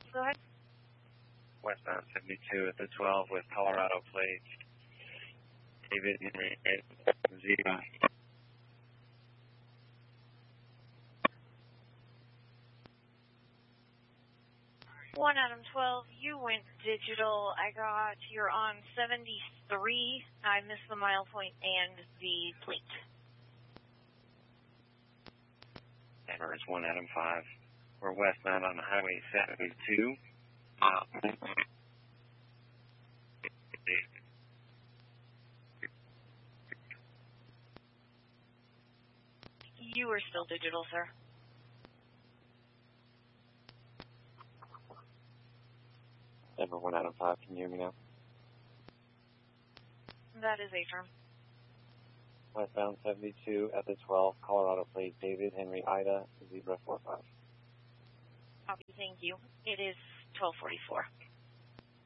Go ahead. Westbound 72 at the 12 with Colorado plates. David Henry Zebra. 1 Adam 12, you went digital. I got you're on 73. I missed the mile point and the plate. Denver is 1 Adam 5. We're westbound on Highway 72. You are still digital, sir. Denver 1 Adam 5, can you hear me now? That is a term. Westbound 72 at the 12, Colorado plate, David Henry Ida, Zebra 45. Copy, thank you. It is 12:44.